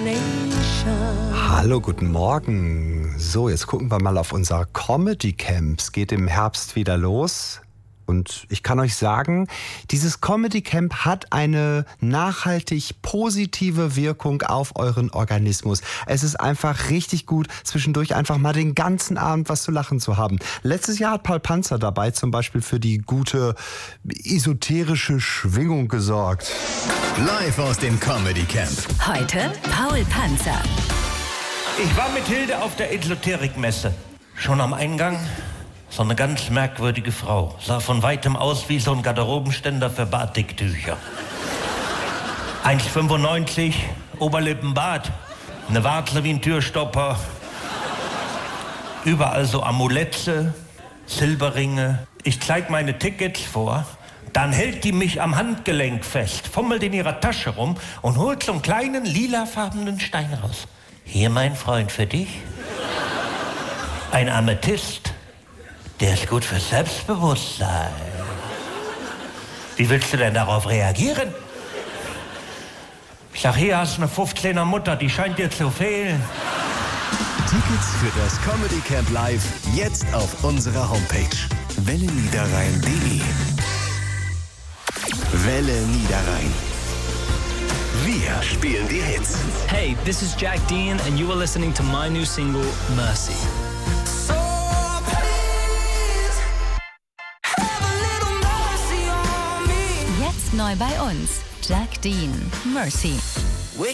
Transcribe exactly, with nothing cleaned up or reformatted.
Hallo, guten Morgen. So, jetzt gucken wir mal auf unser Comedy Camp. Es geht im Herbst wieder los. Und ich kann euch sagen, dieses Comedy Camp hat eine nachhaltig positive Wirkung auf euren Organismus. Es ist einfach richtig gut, zwischendurch einfach mal den ganzen Abend was zu lachen zu haben. Letztes Jahr hat Paul Panzer dabei zum Beispiel für die gute esoterische Schwingung gesorgt. Live aus dem Comedy Camp. Heute Paul Panzer. Ich war mit Hilde auf der Esoterikmesse. Schon am Eingang so eine ganz merkwürdige Frau. Sah von weitem aus wie so ein Garderobenständer für Batiktücher. eins Komma fünfundneunzig, Oberlippenbart, eine Warze wie ein Türstopper. Überall so Amulette, Silberringe. Ich zeig meine Tickets vor. Dann hält die mich am Handgelenk fest, fummelt in ihrer Tasche rum und holt so einen kleinen lilafarbenen Stein raus. Hier, mein Freund, für dich. Ein Amethyst. Der ist gut für Selbstbewusstsein. Wie willst du denn darauf reagieren? Ich sag, hier hast du eine fünfzehner Mutter, die scheint dir zu fehlen. Tickets für das Comedy Camp Live jetzt auf unserer Homepage welleniederrhein punkt de. Welle Niederrhein. Wir spielen die Hits. Hey, this is Jack Dean and you are listening to my new single, Mercy. Jetzt neu bei uns, Jack Dean, Mercy. We